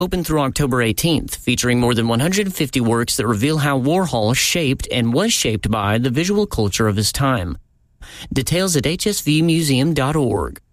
open through October 18th, featuring more than 150 works that reveal how Warhol shaped and was shaped by the visual culture of his time. Details at hsvmuseum.org.